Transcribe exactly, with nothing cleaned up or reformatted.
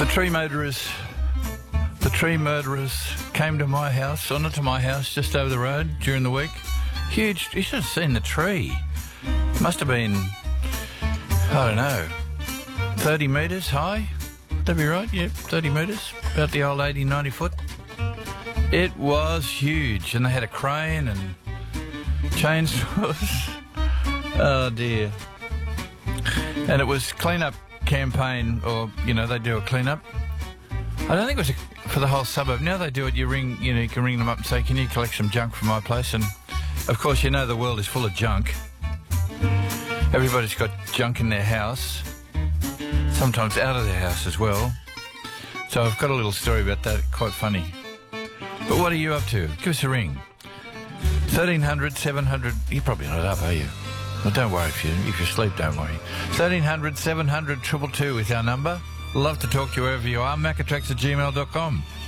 The tree murderers, the tree murderers came to my house, or not to my house, just over the road during the week. Huge, you should have seen the tree. Must have been, I don't know, thirty metres high. Would that be right? Yep, thirty metres, about the old eighty, ninety foot. It was huge, and they had a crane and chainsaws. Oh dear. And it was clean-up campaign, or, you know, they do a clean-up. I don't think it was a, for the whole suburb. Now they do it, you ring, you know, you can ring them up and say, can you collect some junk from my place? And, of course, you know the world is full of junk. Everybody's got junk in their house, sometimes out of their house as well. So I've got a little story about that, quite funny. But what are you up to? Give us a ring. thirteen hundred, seven hundred... You're probably not up, are you? Well, don't worry if you if you sleep, don't worry. thirteen hundred, seven hundred, two two two is our number. Love to talk to you wherever you are. Macatrax at gmail dot com.